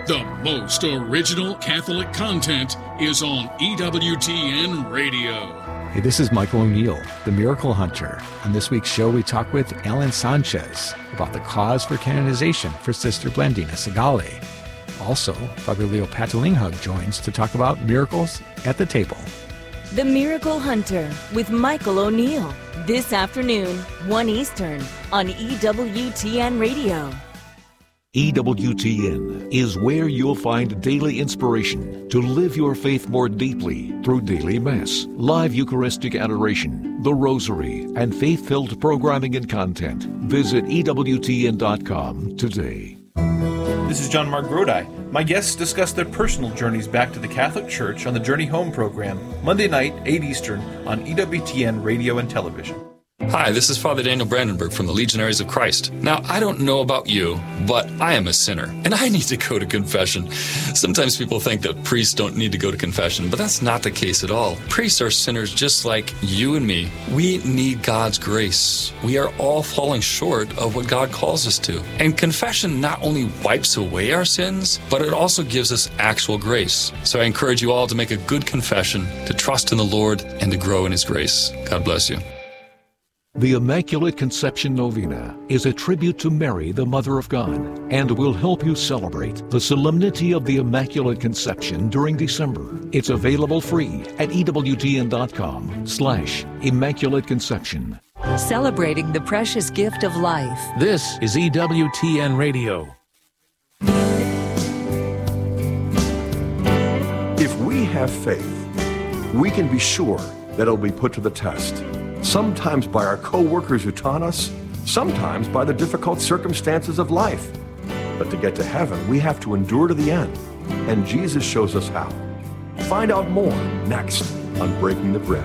The most original Catholic content is on EWTN Radio. Hey, this is Michael O'Neill, the Miracle Hunter. On this week's show, we talk with Ellen Sanchez about the cause for canonization for Sister Blandina Segali. Also, Father Leo Patalinghug joins to talk about miracles at the table. The Miracle Hunter with Michael O'Neill. This afternoon, 1 Eastern, on EWTN Radio. EWTN is where you'll find daily inspiration to live your faith more deeply through daily Mass, live Eucharistic adoration, the Rosary, and faith-filled programming and content. Visit EWTN.com today. This is John Mark Grodi. My guests discuss their personal journeys back to the Catholic Church on the Journey Home program, Monday night, 8 Eastern, on EWTN Radio and Television. Hi, this is Father Daniel Brandenburg from the Legionaries of Christ. Now, I don't know about you, but I am a sinner, and I need to go to confession. Sometimes people think that priests don't need to go to confession, but that's not the case at all. Priests are sinners just like you and me. We need God's grace. We are all falling short of what God calls us to. And confession not only wipes away our sins, but it also gives us actual grace. So I encourage you all to make a good confession, to trust in the Lord, and to grow in His grace. God bless you. The Immaculate Conception Novena is a tribute to Mary, the Mother of God, and will help you celebrate the solemnity of the Immaculate Conception during December. It's available free at EWTN.com/Immaculate Conception. Celebrating the precious gift of life. This is EWTN Radio. If we have faith, we can be sure that it'll be put to the test. Sometimes by our co-workers who taunt us, sometimes by the difficult circumstances of life. But to get to heaven, we have to endure to the end, and Jesus shows us how. Find out more next on Breaking the Bread.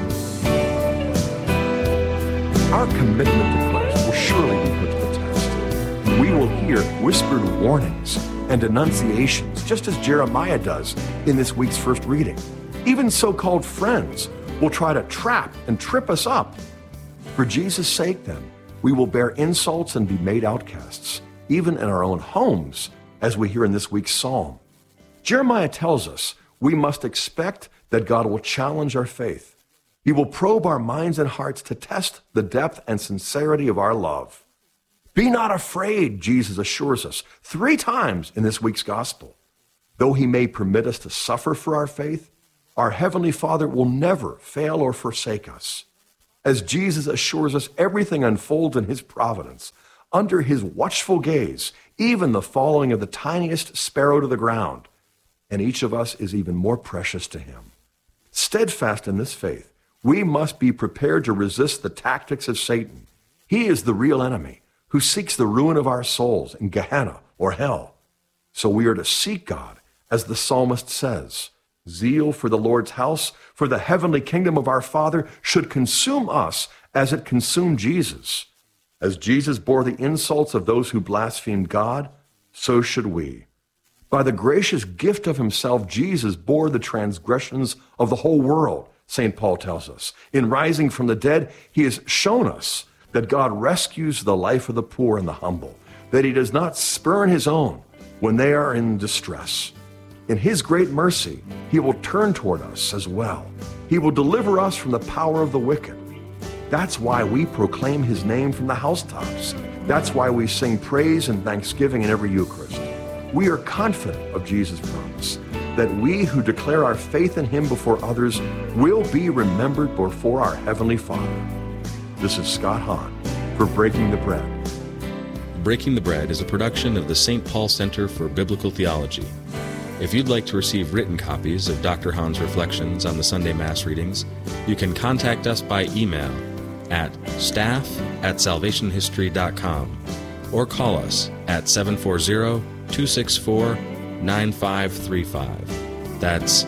Our commitment to Christ will surely be put to the test. We will hear whispered warnings and denunciations, just as Jeremiah does in this week's first reading. Even so-called friends will try to trap and trip us up. For Jesus' sake, then, we will bear insults and be made outcasts, even in our own homes, as we hear in this week's psalm. Jeremiah tells us we must expect that God will challenge our faith. He will probe our minds and hearts to test the depth and sincerity of our love. Be not afraid, Jesus assures us 3 times in this week's gospel. Though He may permit us to suffer for our faith, our Heavenly Father will never fail or forsake us. As Jesus assures us, everything unfolds in His providence, under His watchful gaze, even the falling of the tiniest sparrow to the ground. And each of us is even more precious to Him. Steadfast in this faith, we must be prepared to resist the tactics of Satan. He is the real enemy who seeks the ruin of our souls in Gehenna or hell. So we are to seek God, as the psalmist says. Zeal for the Lord's house, for the heavenly kingdom of our Father, should consume us as it consumed Jesus. As Jesus bore the insults of those who blasphemed God, so should we. By the gracious gift of Himself, Jesus bore the transgressions of the whole world, St. Paul tells us. In rising from the dead, He has shown us that God rescues the life of the poor and the humble, that He does not spurn His own when they are in distress. In His great mercy, He will turn toward us as well. He will deliver us from the power of the wicked. That's why we proclaim His name from the housetops. That's why we sing praise and thanksgiving in every Eucharist. We are confident of Jesus' promise that we who declare our faith in Him before others will be remembered before our Heavenly Father. This is Scott Hahn for Breaking the Bread. Breaking the Bread is a production of the St. Paul Center for Biblical Theology. If you'd like to receive written copies of Dr. Hahn's reflections on the Sunday Mass readings, you can contact us by email at staff@salvationhistory.com or call us at 740-264-9535. That's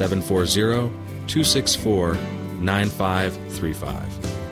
740-264-9535.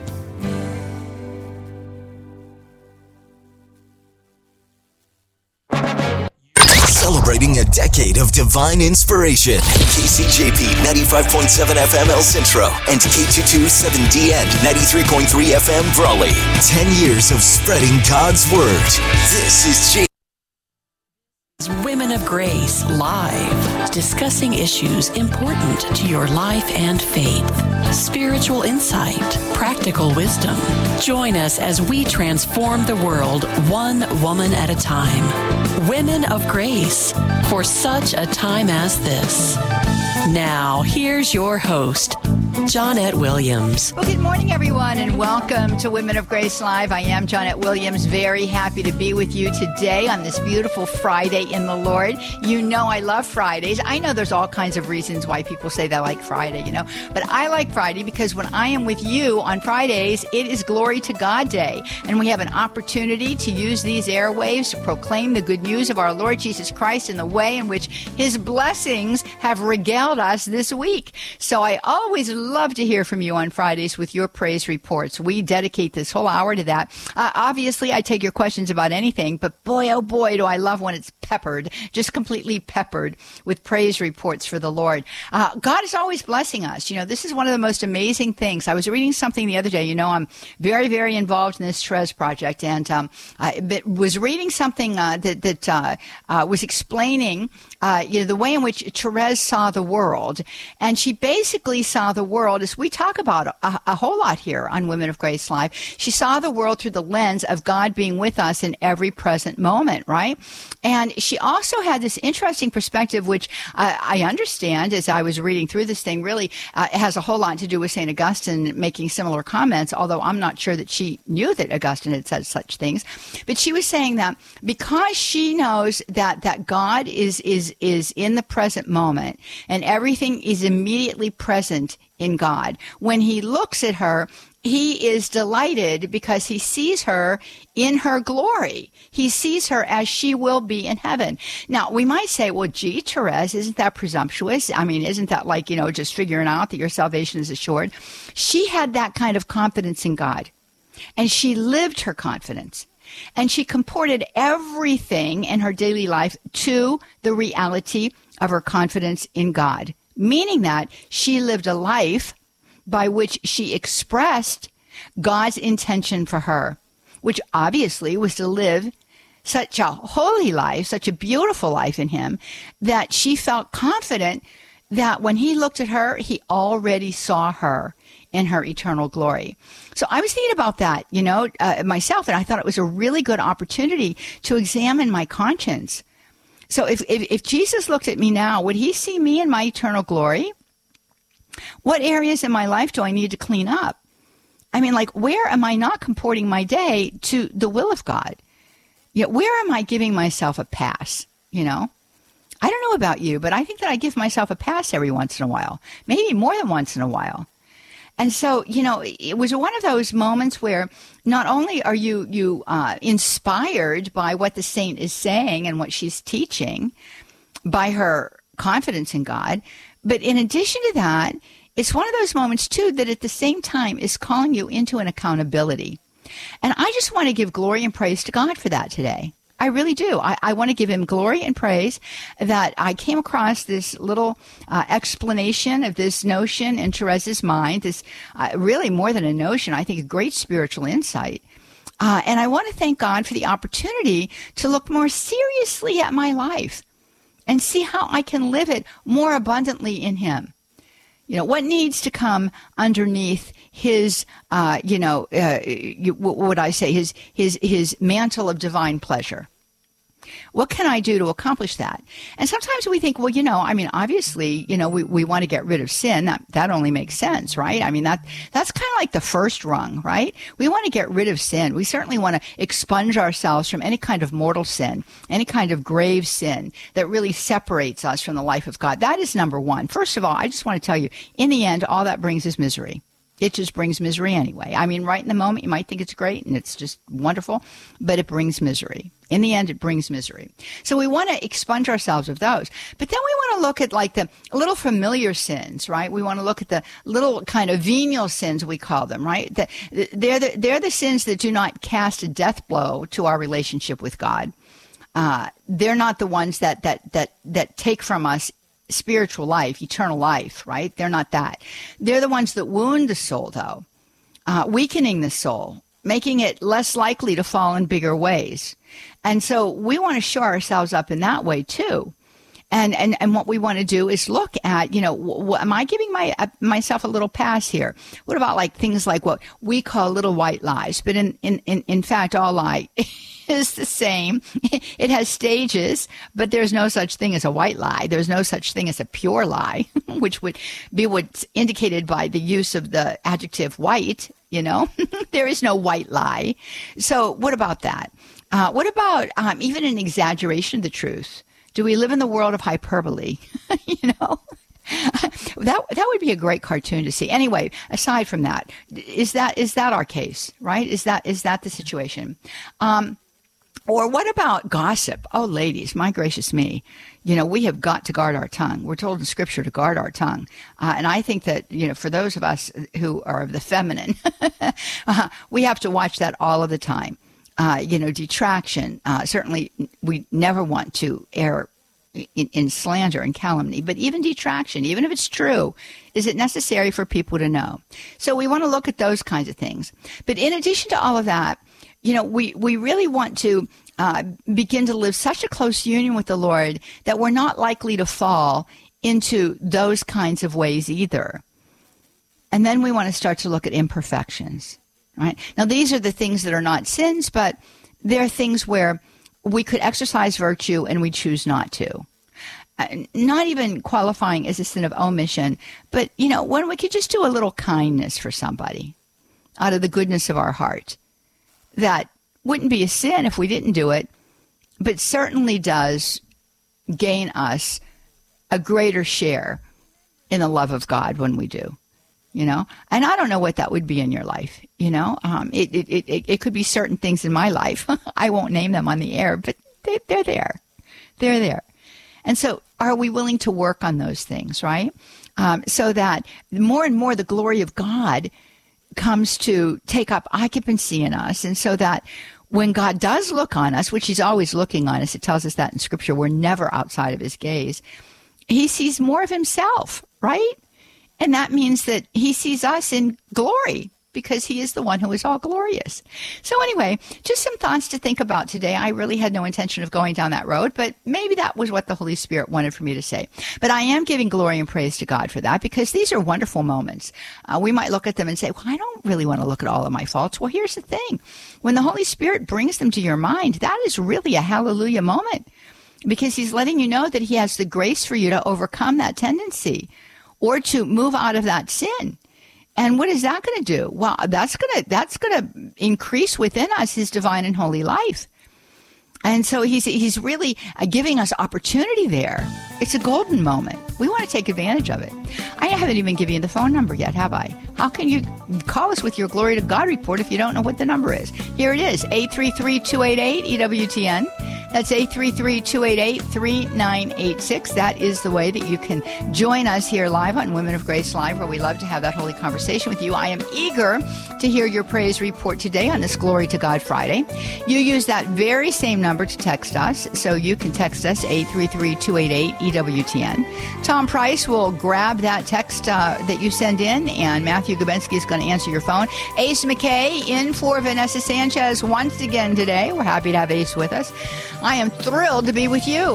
Celebrating a decade of divine inspiration. KCJP 95.7 FM El Centro and K227DN 93.3 FM Brawley. 10 years of spreading God's Word. This is Women Women of Grace Live, discussing issues important to your life and faith. Spiritual insight, practical wisdom. Join us as we transform the world one woman at a time. Women of Grace, for such a time as this. Now, here's your host, Johnnette Williams. Well, good morning, everyone, and welcome to Women of Grace Live. I am Johnnette Williams, very happy to be with you today on this beautiful Friday in the Lord. You know I love Fridays. I know there's all kinds of reasons why people say they like Friday, you know, but I like Friday because when I am with you on Fridays, it is Glory to God Day, and we have an opportunity to use these airwaves to proclaim the good news of our Lord Jesus Christ in the way in which His blessings have regaled us this week. So I always love to hear from you on Fridays with your praise reports. We dedicate this whole hour to that. Obviously, I take your questions about anything, but boy, oh boy, do I love when it's peppered, just completely peppered with praise reports for the Lord. God is always blessing us. You know, this is one of the most amazing things. I was reading something the other day. You know, I'm very, very involved in this Therese project, and I was reading something that was explaining the way in which Therese saw the world. And she basically saw the world, as we talk about a whole lot here on Women of Grace Live, she saw the world through the lens of God being with us in every present moment, right? And she also had this interesting perspective, which I understand as I was reading through this thing, really has a whole lot to do with St. Augustine making similar comments, although I'm not sure that she knew that Augustine had said such things. But she was saying that because she knows that God is in the present moment and everything is immediately present in God, when He looks at her, He is delighted because He sees her in her glory. He sees her as she will be in heaven. Now, we might say, well, gee, Therese, isn't that presumptuous? I mean, isn't that like, just figuring out that your salvation is assured? She had that kind of confidence in God, and she lived her confidence. And she comported everything in her daily life to the reality of her confidence in God, meaning that she lived a life by which she expressed God's intention for her, which obviously was to live such a holy life, such a beautiful life in Him, that she felt confident that when He looked at her, He already saw her in her eternal glory. So I was thinking about that, myself, and I thought it was a really good opportunity to examine my conscience. So if Jesus looked at me now, would He see me in my eternal glory? What areas in my life do I need to clean up? I mean, like, where am I not comporting my day to the will of God? Where am I giving myself a pass, I don't know about you, but I think that I give myself a pass every once in a while, maybe more than once in a while. And so, it was one of those moments where not only are you inspired by what the saint is saying and what she's teaching, by her confidence in God, but in addition to that, it's one of those moments, too, that at the same time is calling you into an accountability. And I just want to give glory and praise to God for that today. I really do. I want to give Him glory and praise that I came across this little explanation of this notion in Therese's mind, this really more than a notion, I think a great spiritual insight. And I want to thank God for the opportunity to look more seriously at my life and see how I can live it more abundantly in Him. What needs to come underneath His, what would I say, his mantle of divine pleasure? What can I do to accomplish that? And sometimes we think, well, obviously, we want to get rid of sin. That only makes sense, right? I mean, that's kind of like the first rung, right? We want to get rid of sin. We certainly want to expunge ourselves from any kind of mortal sin, any kind of grave sin that really separates us from the life of God. That is number one. First of all, I just want to tell you, in the end, all that brings is misery. It just brings misery anyway. I mean, right in the moment, you might think it's great and it's just wonderful, but it brings misery. In the end, it brings misery. So we want to expunge ourselves of those. But then we want to look at like the little familiar sins, right? We want to look at the little kind of venial sins, we call them, right? They're the sins that do not cast a death blow to our relationship with God. They're not the ones that take from us spiritual life, eternal life, right? They're not that. They're the ones that wound the soul, though, weakening the soul, making it less likely to fall in bigger ways. And so we want to shore ourselves up in that way too. And what we want to do is look at, am I giving myself a little pass here? What about like things like what we call little white lies? But in fact, all lie is the same. It has stages, but there's no such thing as a white lie. There's no such thing as a pure lie, which would be what's indicated by the use of the adjective white, There is no white lie. So what about that? What about even an exaggeration of the truth? Do we live in the world of hyperbole? That would be a great cartoon to see. Anyway, aside from that, is that our case, right? Is that the situation? Or what about gossip? Oh, ladies, my gracious me. We have got to guard our tongue. We're told in Scripture to guard our tongue. And I think that, for those of us who are of the feminine, we have to watch that all of the time. Detraction. Certainly, we never want to err in slander and calumny, but even detraction, even if it's true, is it necessary for people to know? So we want to look at those kinds of things. But in addition to all of that, we really want to begin to live such a close union with the Lord that we're not likely to fall into those kinds of ways either. And then we want to start to look at imperfections. Right? Now, these are the things that are not sins, but they're things where we could exercise virtue and we choose not to. Not even qualifying as a sin of omission, but, when we could just do a little kindness for somebody out of the goodness of our heart. That wouldn't be a sin if we didn't do it, but certainly does gain us a greater share in the love of God when we do. And I don't know what that would be in your life. It could be certain things in my life. I won't name them on the air, but they're there. They're there. And so are we willing to work on those things, right? So that more and more the glory of God comes to take up occupancy in us. And so that when God does look on us, which he's always looking on us, it tells us that in Scripture, we're never outside of his gaze. He sees more of himself, right? And that means that he sees us in glory because he is the one who is all glorious. So anyway, just some thoughts to think about today. I really had no intention of going down that road, but maybe that was what the Holy Spirit wanted for me to say. But I am giving glory and praise to God for that because these are wonderful moments. We might look at them and say, well, I don't really want to look at all of my faults. Well, here's the thing. When the Holy Spirit brings them to your mind, that is really a hallelujah moment because he's letting you know that he has the grace for you to overcome that tendency or to move out of that sin. And what is that going to do? Well, that's going to increase within us his divine and holy life. And so he's really giving us opportunity there. It's a golden moment. We want to take advantage of it. I haven't even given you the phone number yet, have I? How can you call us with your Glory to God report if you don't know what the number is? Here it is, 833-288-EWTN. That's 833-288-3986. That is the way that you can join us here live on Women of Grace Live, where we love to have that holy conversation with you. I am eager to hear your praise report today on this Glory to God Friday. You use that very same number to text us, so you can text us 833-288-EWTN. Tom Price will grab that text that you send in, and Matthew Gubensky is going to answer your phone. Ace McKay in for Vanessa Sanchez once again today. We're happy to have Ace with us. I am thrilled to be with you.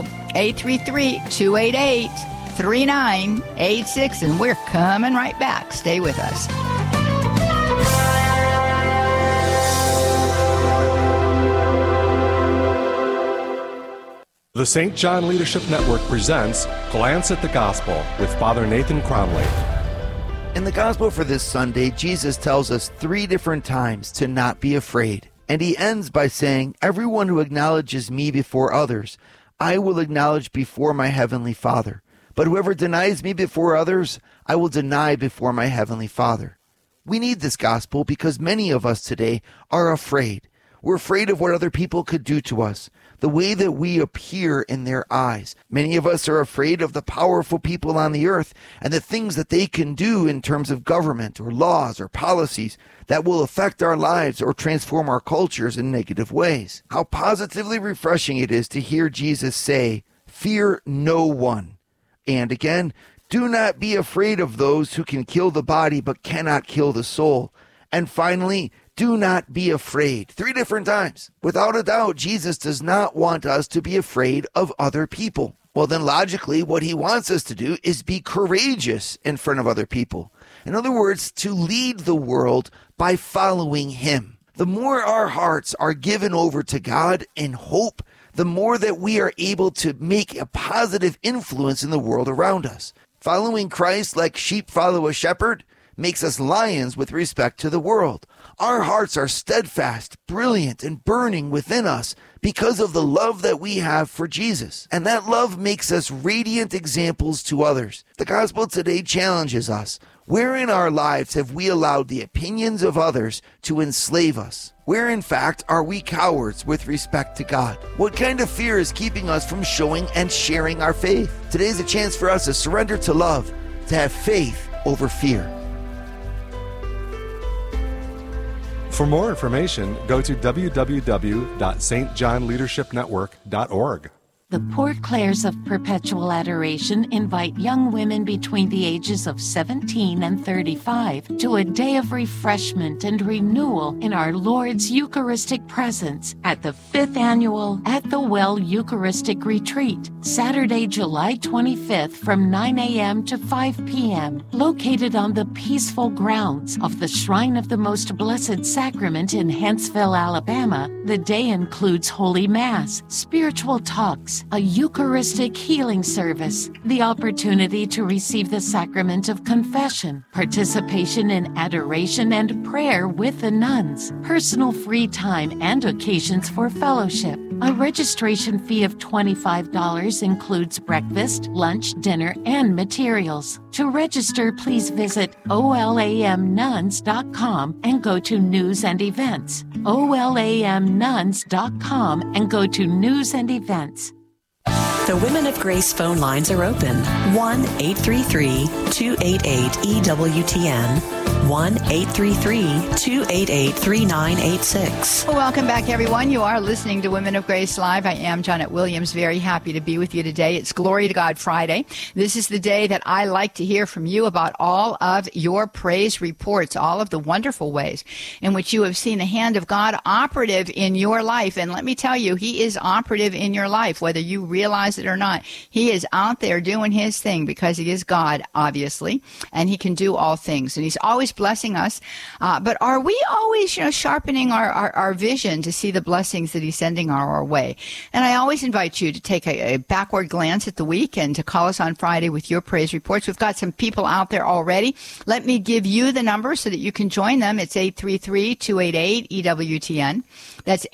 833-288-3986, and we're coming right back. Stay with us. The St. John Leadership Network presents Glance at the Gospel with Father Nathan Cromley. In the Gospel for this Sunday, Jesus tells us 3 different times to not be afraid. And he ends by saying, everyone who acknowledges me before others, I will acknowledge before my heavenly Father. But whoever denies me before others, I will deny before my heavenly Father. We need this gospel because many of us today are afraid. We're afraid of what other people could do to us, the way that we appear in their eyes. Many of us are afraid of the powerful people on the earth and the things that they can do in terms of government or laws or policies that will affect our lives or transform our cultures in negative ways. How positively refreshing it is to hear Jesus say, fear no one. And again, do not be afraid of those who can kill the body but cannot kill the soul. And finally, Do not be afraid. 3 different times. Without a doubt, Jesus does not want us to be afraid of other people. Well, then logically, what he wants us to do is be courageous in front of other people. In other words, to lead the world by following him. The more our hearts are given over to God in hope, the more that we are able to make a positive influence in the world around us. Following Christ like sheep follow a shepherd makes us lions with respect to the world. Our hearts are steadfast, brilliant, and burning within us because of the love that we have for Jesus. And that love makes us radiant examples to others. The gospel today challenges us. Where in our lives have we allowed the opinions of others to enslave us? Where, in fact, are we cowards with respect to God? What kind of fear is keeping us from showing and sharing our faith? Today's a chance for us to surrender to love, to have faith over fear. For more information, go to www.stjohnleadershipnetwork.org. The Poor Clares of Perpetual Adoration invite young women between the ages of 17 and 35 to a day of refreshment and renewal in our Lord's Eucharistic presence at the 5th Annual At the Well Eucharistic Retreat, Saturday, July 25th from 9 a.m. to 5 p.m., located on the peaceful grounds of the Shrine of the Most Blessed Sacrament in Huntsville, Alabama. The day includes Holy Mass, spiritual talks, a Eucharistic healing service, the opportunity to receive the sacrament of confession, participation in adoration and prayer with the nuns, personal free time and occasions for fellowship. A registration fee of $25 includes breakfast, lunch, dinner, and materials. To register, please visit olamnuns.com and go to News and Events. olamnuns.com and go to News and Events. The Women of Grace phone lines are open. 1-833-288-EWTN. 1-833-288-3986. Well, welcome back, everyone. You are listening to Women of Grace Live. I am Janet Williams. Very happy to be with you today. It's Glory to God Friday. This is the day that I like to hear from you about all of your praise reports, all of the wonderful ways in which you have seen the hand of God operative in your life. And let me tell you, he is operative in your life, whether you realize it or not. He is out there doing his thing because he is God, obviously, and he can do all things. And he's always blessing us. But are we always, sharpening our vision to see the blessings that he's sending our way? And I always invite you to take a backward glance at the week and to call us on Friday with your praise reports. We've got some people out there already. Let me give you the number so that you can join them. It's 833-288-EWTN. That's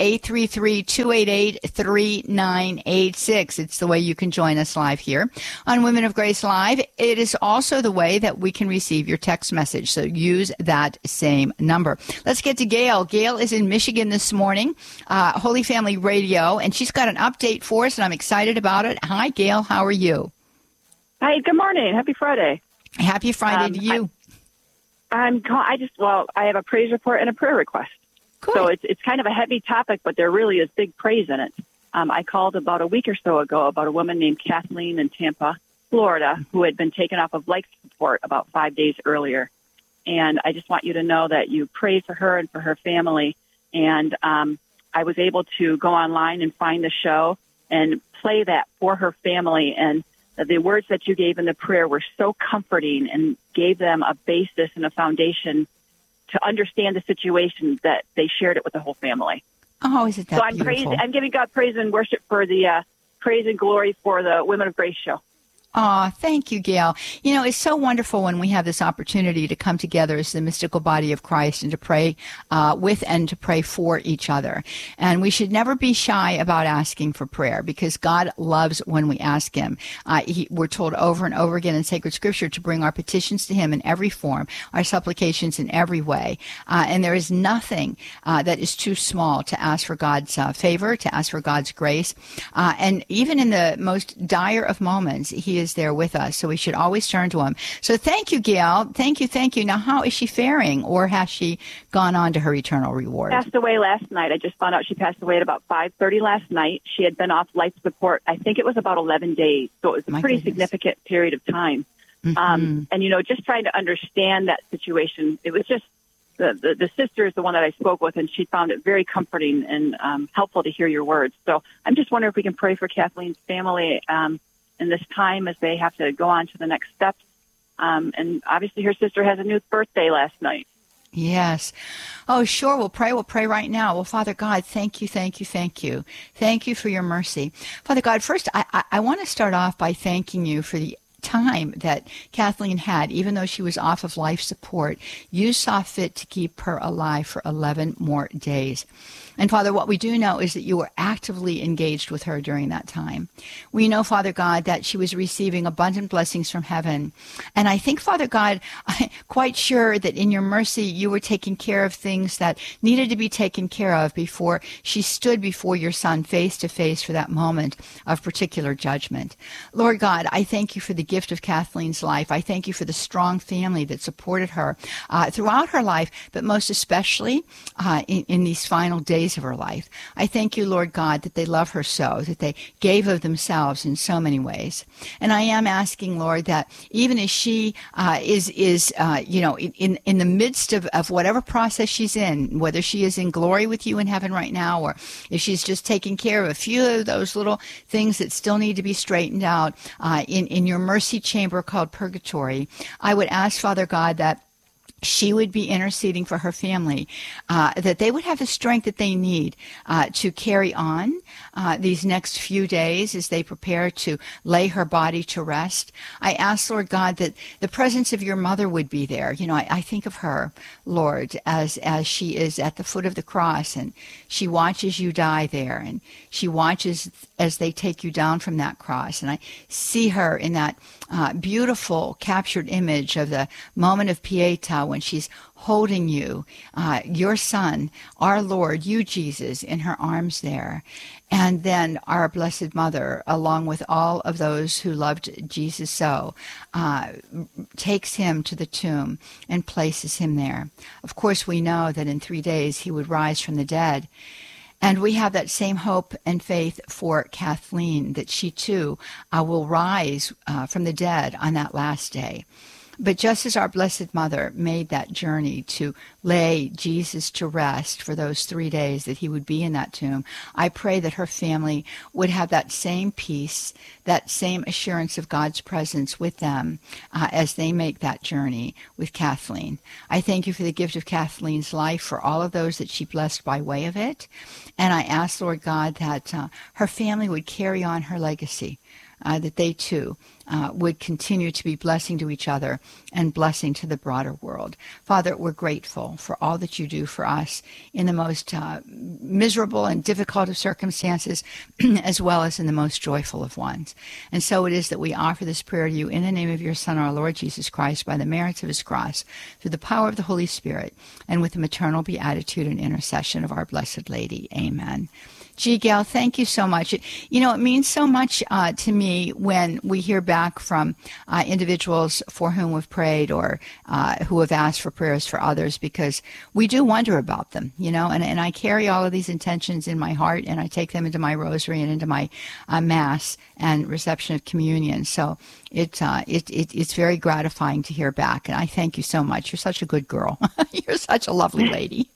833-288-3986. It's the way you can join us live here on Women of Grace Live. It is also the way that we can receive your text message. So use that same number. Let's get to Gail. Gail is in Michigan this morning, Holy Family Radio, and she's got an update for us, and I'm excited about it. Hi, Gail. How are you? Hi. Good morning. Happy Friday. Happy Friday to you. I have a praise report and a prayer request. Good. So it's kind of a heavy topic, but there really is big praise in it. I called about a week or so ago about a woman named Kathleen in Tampa, Florida, who had been taken off of life support about 5 days earlier. And I just want you to know that you pray for her and for her family. And I was able to go online and find the show and play that for her family. And the words that you gave in the prayer were so comforting and gave them a basis and a foundation to understand the situation that they shared it with the whole family. Oh, isn't that beautiful? I'm giving God praise and worship for the praise and glory for the Women of Grace show. Oh, thank you, Gail. It's so wonderful when we have this opportunity to come together as the mystical body of Christ and to pray with and to pray for each other. And we should never be shy about asking for prayer because God loves when we ask him. We're told over and over again in sacred scripture to bring our petitions to him in every form, our supplications in every way. And there is nothing that is too small to ask for God's favor, to ask for God's grace. And even in the most dire of moments, he is there with us, so we should always turn to him. So thank you, Gail. Thank you. Now, how is she faring, or has she gone on to her eternal reward? Passed away last night. I just found out she passed away at about 5:30 last night. She had been off life support, I think it was about 11 days, so it was a pretty significant period of time. Mm-hmm. And, just trying to understand that situation, it was just the sister is the one that I spoke with, and she found it very comforting and helpful to hear your words. So I'm just wondering if we can pray for Kathleen's family in this time as they have to go on to the next steps. And obviously her sister has a new birthday last night. Yes. Oh, sure. We'll pray right now. Well, Father God, thank you. Thank you for your mercy. Father God, first, I want to start off by thanking you for the time that Kathleen had, even though she was off of life support. You saw fit to keep her alive for 11 more days. And Father, what we do know is that you were actively engaged with her during that time. We know, Father God, that she was receiving abundant blessings from heaven. And I think, Father God, I'm quite sure that in your mercy, you were taking care of things that needed to be taken care of before she stood before your Son face to face for that moment of particular judgment. Lord God, I thank you for the gift of Kathleen's life. I thank you for the strong family that supported her throughout her life, but most especially in these final days of her life. I thank you, Lord God, that they love her so, that they gave of themselves in so many ways. And I am asking, Lord, that even as she is in the midst of whatever process she's in, whether she is in glory with you in heaven right now, or if she's just taking care of a few of those little things that still need to be straightened out in your mercy chamber called purgatory, I would ask, Father God, that she would be interceding for her family, that they would have the strength that they need to carry on these next few days as they prepare to lay her body to rest. I ask, Lord God, that the presence of your mother would be there. You know, I think of her, Lord, as she is at the foot of the cross, and she watches you die there, and she watches as they take you down from that cross. And I see her in that beautiful captured image of the moment of Pietà when she's holding you, your Son, our Lord, you, Jesus, in her arms there. And then our Blessed Mother, along with all of those who loved Jesus so, takes him to the tomb and places him there. Of course, we know that in 3 days he would rise from the dead. And we have that same hope and faith for Kathleen, that she too will rise from the dead on that last day. But just as our Blessed Mother made that journey to lay Jesus to rest for those 3 days that he would be in that tomb, I pray that her family would have that same peace, that same assurance of God's presence with them as they make that journey with Kathleen. I thank you for the gift of Kathleen's life, for all of those that she blessed by way of it. And I ask, Lord God, that her family would carry on her legacy, that they too would continue to be blessing to each other and blessing to the broader world. Father, we're grateful for all that you do for us in the most miserable and difficult of circumstances, as well as in the most joyful of ones. And so it is that we offer this prayer to you in the name of your Son, our Lord Jesus Christ, by the merits of his cross, through the power of the Holy Spirit, and with the maternal beatitude and intercession of our Blessed Lady. Amen. Gee, Gail, thank you so much. It means so much to me when we hear back from individuals for whom we've prayed, or who have asked for prayers for others, because we do wonder about them, and I carry all of these intentions in my heart, and I take them into my rosary and into my Mass and reception of communion. So it's very gratifying to hear back, and I thank you so much. You're such a good girl. You're such a lovely lady.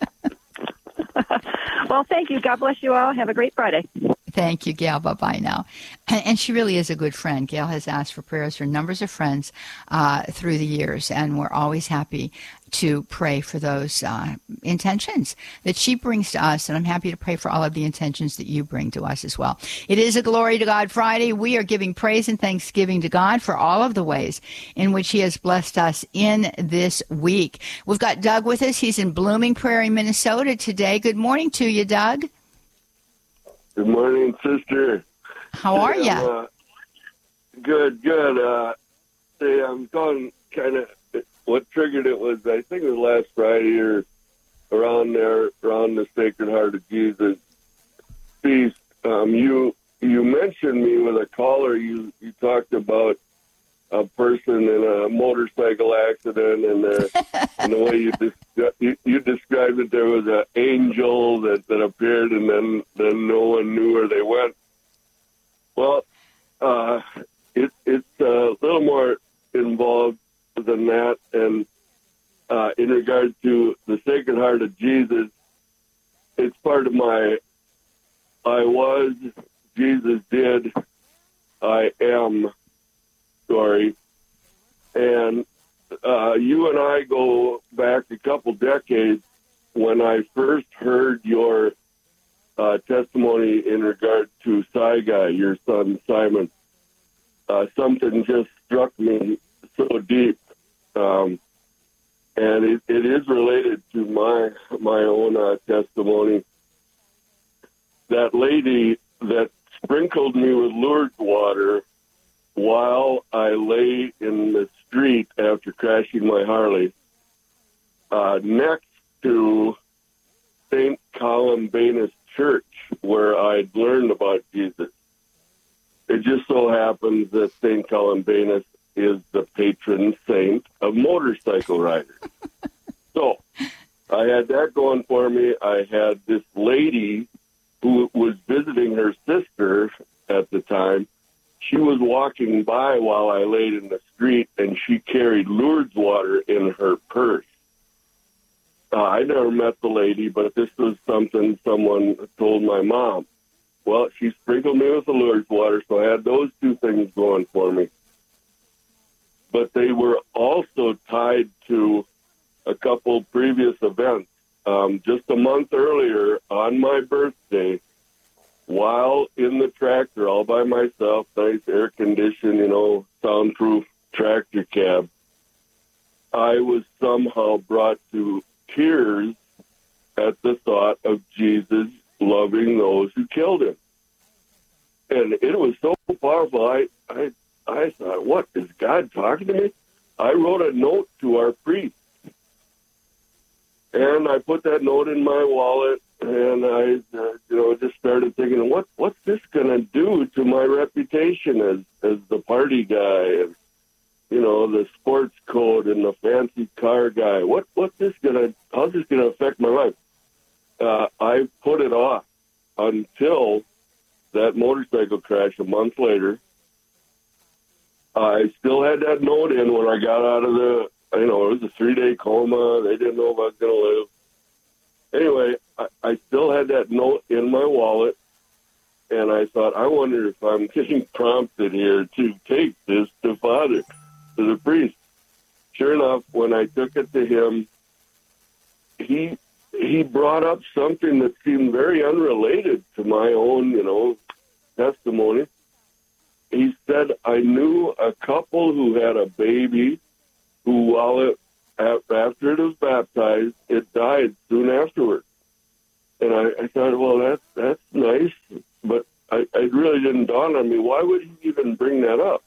Well, thank you. God bless you all. Have a great Friday. Thank you, Gail. Bye-bye now. And she really is a good friend. Gail has asked for prayers for numbers of friends through the years, and we're always happy to pray for those intentions that she brings to us, and I'm happy to pray for all of the intentions that you bring to us as well. It is a Glory to God Friday. We are giving praise and thanksgiving to God for all of the ways in which he has blessed us in this week. We've got Doug with us. He's in Blooming Prairie, Minnesota today. Good morning to you, Doug. Good morning, sister. How are you? Good. I'm calling kind of. What triggered it was, I think it was last Friday or around the Sacred Heart of Jesus feast. You mentioned me with a caller. You talked about a person in a motorcycle accident, and the way you described it, there was an angel that appeared, and then no one knew where they went. Well, it's a little more involved than that, and in regard to the Sacred Heart of Jesus, it's part of my I was, Jesus did, I am story. And you and I go back a couple decades when I first heard your testimony in regard to Saigai, your son Simon. Something just struck me so deep. And it is related to my own testimony. That lady that sprinkled me with Lourdes water while I lay in the street after crashing my Harley, next to St. Columbanus Church, where I'd learned about Jesus. It just so happens that St. Columbanus is the patron saint of motorcycle riders. So I had that going for me. I had this lady who was visiting her sister at the time. She was walking by while I laid in the street, and she carried Lourdes water in her purse. I never met the lady, but this was something someone told my mom. Well, she sprinkled me with the Lourdes water, so I had those two things going for me. But they were also tied to a couple previous events. Just a month earlier, on my birthday, while in the tractor all by myself, nice air-conditioned, soundproof tractor cab, I was somehow brought to tears at the thought of Jesus loving those who killed him. And it was so powerful. I thought, what, is God talking to me? I wrote a note to our priest. And I put that note in my wallet, and I, just started thinking, what's this going to do to my reputation as the party guy and, the sports coat and the fancy car guy? How's this going to affect my life? I put it off until that motorcycle crash a month later. I still had that note in when I got out of it was a 3-day coma. They didn't know if I was going to live. Anyway, I still had that note in my wallet, and I thought, I wonder if I'm getting prompted here to take this to Father, to the priest. Sure enough, when I took it to him, he brought up something that seemed very unrelated to my own, testimony. He said, I knew a couple who had a baby who, after it was baptized, it died soon afterwards. And I thought, well, that's nice, but it really didn't dawn on me. Why would he even bring that up?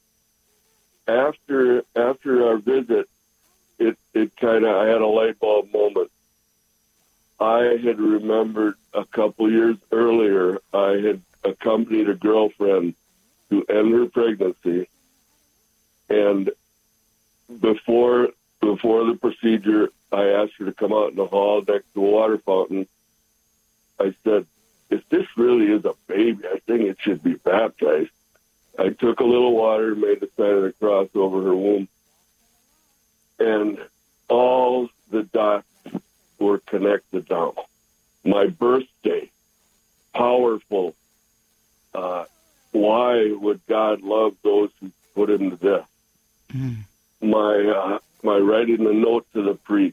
After our visit, it kind of, I had a light bulb moment. I had remembered a couple years earlier, I had accompanied a girlfriend to end her pregnancy, and before the procedure, I asked her to come out in the hall next to a water fountain. I said, if this really is a baby, I think it should be baptized. I took a little water, made the sign of the cross over her womb, and all the dots were connected now. My birthday, powerful. Why would God love those who put him to death? Mm. My writing a note to the priest.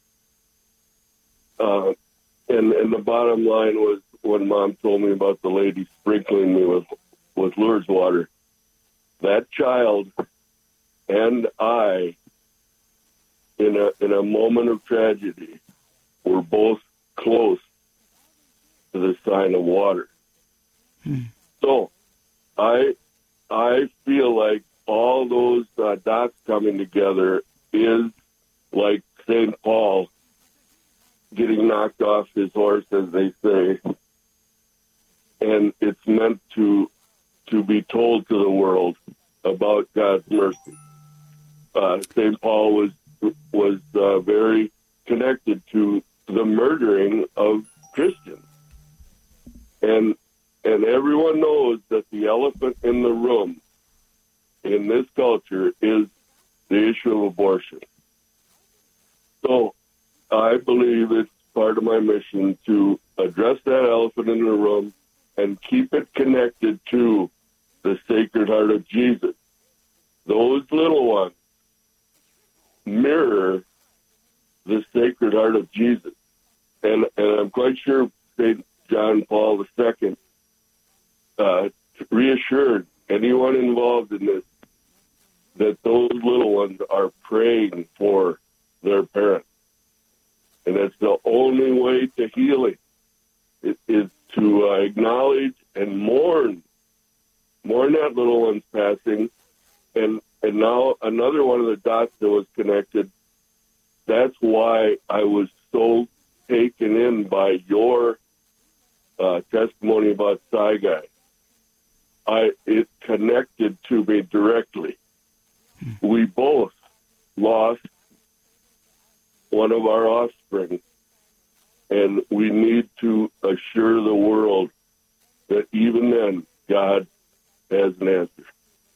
And the bottom line was when Mom told me about the lady sprinkling me with Lourdes water. That child and I, in a moment of tragedy, were both close to the sign of water. Hmm. So I feel like all those dots coming together is like St. Paul getting knocked off his horse, as they say. And it's meant to be told to the world about God's mercy. St. Paul was very connected to the murdering of Christians. And everyone knows that the elephant in the room in this culture is the issue of abortion. So I believe it's part of my mission to address that elephant in the room and keep it connected to the Sacred Heart of Jesus. Those little ones mirror the Sacred Heart of Jesus. And I'm quite sure St. John Paul II reassured anyone involved in this that those little ones are praying for their parents. And that's the only way to healing, is to acknowledge and mourn that little one's passing. And now another one of the dots that was connected, that's why I was so taken in by your testimony about Saigai. It connected to me directly. We both lost one of our offspring, and we need to assure the world that even then God has an answer.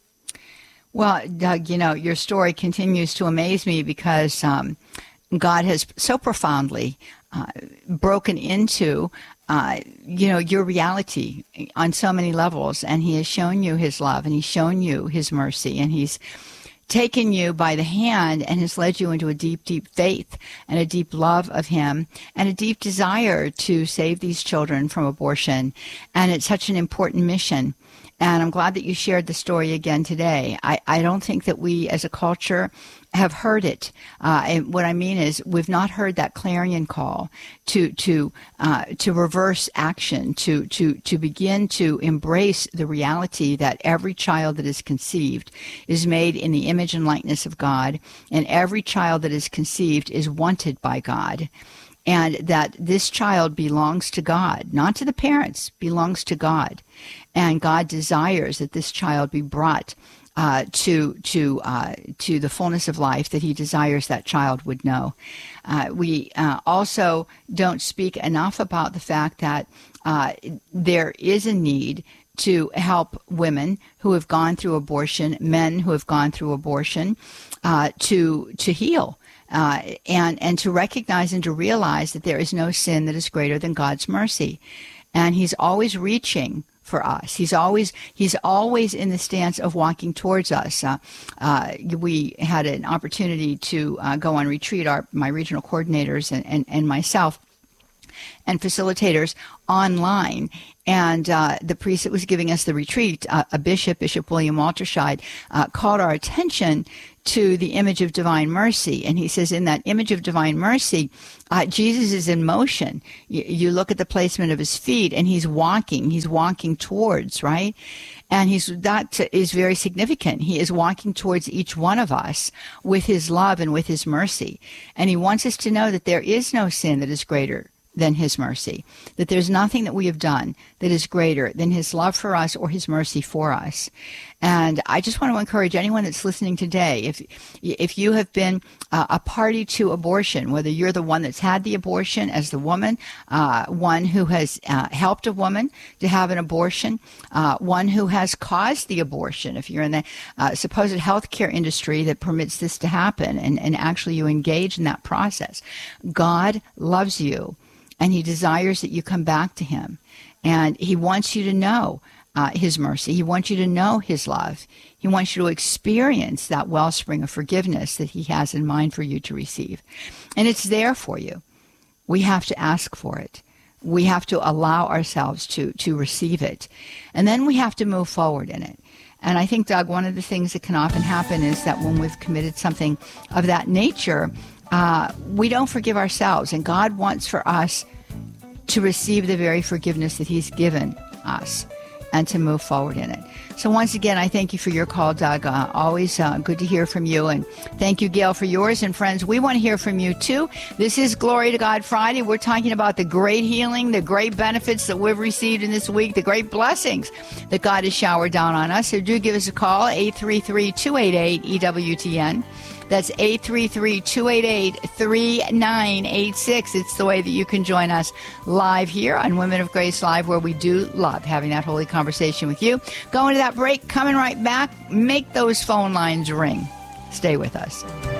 Well, Doug, your story continues to amaze me because God has so profoundly broken into, your reality on so many levels, and he has shown you his love, and he's shown you his mercy, and he's taken you by the hand and has led you into a deep, deep faith and a deep love of him and a deep desire to save these children from abortion. And it's such an important mission. And I'm glad that you shared the story again today. I don't think that we as a culture have heard it. And what I mean is we've not heard that clarion call to reverse action, to begin to embrace the reality that every child that is conceived is made in the image and likeness of God, and every child that is conceived is wanted by God. And that this child belongs to God, not to the parents, belongs to God. And God desires that this child be brought to the fullness of life that he desires that child would know. We also don't speak enough about the fact that there is a need to help women who have gone through abortion, men who have gone through abortion, to heal. And to recognize and to realize that there is no sin that is greater than God's mercy. And he's always reaching for us. He's always in the stance of walking towards us. We had an opportunity to go on retreat, my regional coordinators and myself, and facilitators online. And the priest that was giving us the retreat, a Bishop William Walterscheid, called our attention to the image of divine mercy. And he says in that image of divine mercy, Jesus is in motion. You look at the placement of his feet, and he's walking towards, right? And that is very significant. He is walking towards each one of us with his love and with his mercy. And he wants us to know that there is no sin that is greater than his mercy, that there's nothing that we have done that is greater than his love for us or his mercy for us. And I just want to encourage anyone that's listening today, if you have been a party to abortion, whether you're the one that's had the abortion as the woman, one who has helped a woman to have an abortion, one who has caused the abortion, if you're in the supposed healthcare industry that permits this to happen, and actually you engage in that process, God loves you. And he desires that you come back to him. And he wants you to know his mercy. He wants you to know his love. He wants you to experience that wellspring of forgiveness that he has in mind for you to receive. And it's there for you. We have to ask for it. We have to allow ourselves to receive it. And then we have to move forward in it. And I think, Doug, one of the things that can often happen is that when we've committed something of that nature, we don't forgive ourselves, and God wants for us to receive the very forgiveness that he's given us and to move forward in it. So once again, I thank you for your call, Doug. Always good to hear from you. And thank you, Gail, for yours. And friends, we want to hear from you too. This is Glory to God Friday. We're talking about the great healing, the great benefits that we've received in this week, the great blessings that God has showered down on us. So do give us a call, 833-288-EWTN. That's 833-288-3986. It's the way that you can join us live here on Women of Grace Live, where we do love having that holy conversation with you. Going to that break, coming right back. Make those phone lines ring. Stay with us.